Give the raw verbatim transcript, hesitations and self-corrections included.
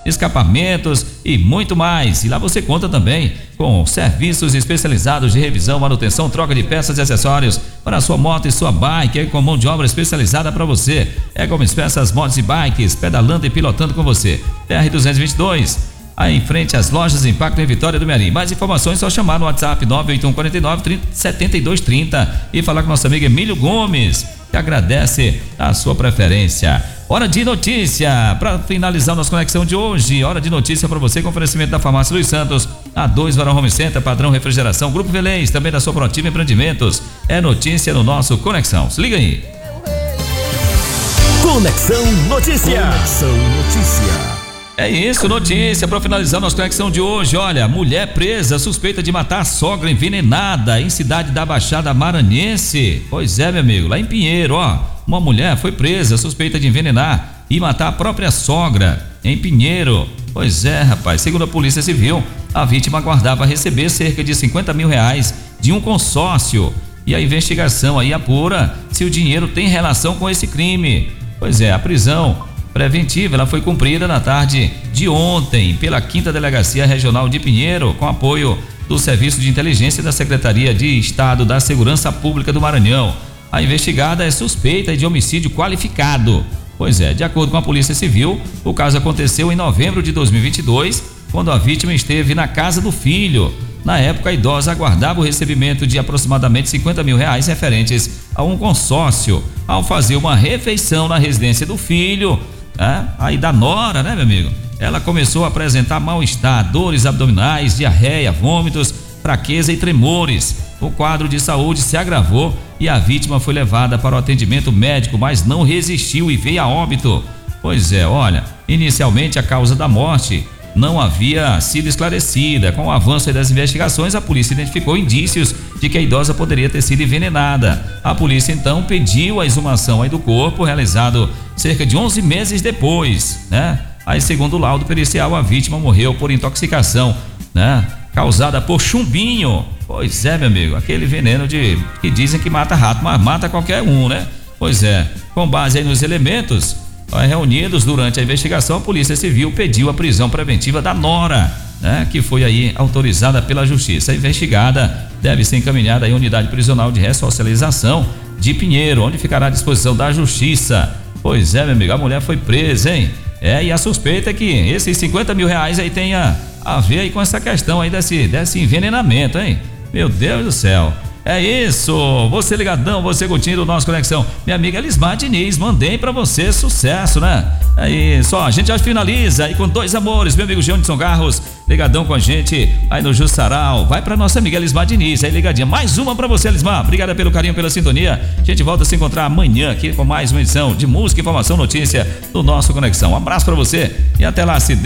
escapamentos e muito mais. E lá você conta também com serviços especializados de revisão, manutenção, troca de peças e acessórios para a sua moto e sua bike, com mão de obra especializada para você. É Gomes Peças, motos e bikes, pedalando e pilotando com você. P R duzentos e vinte e dois, aí em frente às lojas Impacto em Vitória do Mearim. Mais informações é só chamar no WhatsApp nove oito um quatro nove sete dois três zero e falar com nosso amigo Emílio Gomes, que agradece a sua preferência. Hora de notícia, para finalizar nossa conexão de hoje, hora de notícia para você com oferecimento da Farmácia Luiz Santos, A dois Varão Home Center, Padrão Refrigeração, Grupo Velez, também da Sua Proativa Empreendimentos. É notícia no nosso Conexão. Se liga aí. Conexão Notícia. Conexão Notícia. É isso, notícia para finalizar nossa conexão de hoje. Olha, mulher presa suspeita de matar a sogra envenenada em cidade da Baixada Maranhense. Pois é, meu amigo, lá em Pinheiro, ó, uma mulher foi presa suspeita de envenenar e matar a própria sogra em Pinheiro. Pois é, rapaz, segundo a Polícia Civil, a vítima aguardava receber cerca de cinquenta mil reais de um consórcio e a investigação aí apura se o dinheiro tem relação com esse crime. Pois é, a prisão preventiva ela foi cumprida na tarde de ontem pela quinta Delegacia Regional de Pinheiro, com apoio do Serviço de Inteligência da Secretaria de Estado da Segurança Pública do Maranhão. A investigada é suspeita de homicídio qualificado. Pois é, de acordo com a Polícia Civil, o caso aconteceu em novembro de dois mil e vinte e dois, quando a vítima esteve na casa do filho. Na época, a idosa aguardava o recebimento de aproximadamente cinquenta mil reais referentes a um consórcio, ao fazer uma refeição na residência do filho. É, aí da nora, né, meu amigo? Ela começou a apresentar mal-estar, dores abdominais, diarreia, vômitos, fraqueza e tremores. O quadro de saúde se agravou e a vítima foi levada para o atendimento médico, mas não resistiu e veio a óbito. Pois é, olha, inicialmente a causa da morte não havia sido esclarecida. Com o avanço das investigações, a polícia identificou indícios de que a idosa poderia ter sido envenenada. A polícia então pediu a exumação aí do corpo, realizado cerca de onze meses depois, né? Aí, segundo o laudo pericial, a vítima morreu por intoxicação, né? Causada por chumbinho. Pois é, meu amigo, aquele veneno de que dizem que mata rato, mas mata qualquer um, né? Pois é, com base aí nos elementos reunidos durante a investigação, a Polícia Civil pediu a prisão preventiva da nora, né, que foi aí autorizada pela Justiça. A investigada deve ser encaminhada à unidade prisional de ressocialização de Pinheiro, onde ficará à disposição da Justiça. Pois é, meu amigo, a mulher foi presa, hein? É, e a suspeita é que esses cinquenta mil reais aí tenha a ver aí com essa questão aí desse, desse envenenamento, hein? Meu Deus do céu. É isso, você ligadão, você curtindo o nosso Conexão. Minha amiga Elismar Diniz, mandei pra você sucesso, né? É isso, ó, a gente já finaliza aí com dois amores, meu amigo João de São Carlos, ligadão com a gente aí no Jussaral. Vai pra nossa amiga Elismar Diniz, aí ligadinha. Mais uma pra você, Elismar. Obrigada pelo carinho, pela sintonia. A gente volta a se encontrar amanhã aqui com mais uma edição de música, informação, notícia do nosso Conexão. Um abraço pra você e até lá, se Deus